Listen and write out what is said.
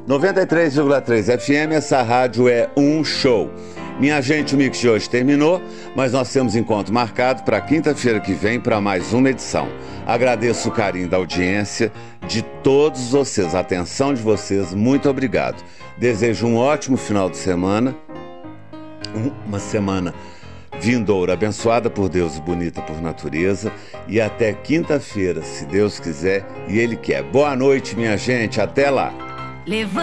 93,3 FM, essa rádio é um show. Minha gente, o Mix de hoje terminou, mas nós temos encontro marcado para quinta-feira que vem para mais uma edição. Agradeço o carinho da audiência de todos vocês, a atenção de vocês, muito obrigado. Desejo um ótimo final de semana, uma semana vindoura, abençoada por Deus e bonita por natureza, e até quinta-feira, se Deus quiser e Ele quer. Boa noite, minha gente, até lá.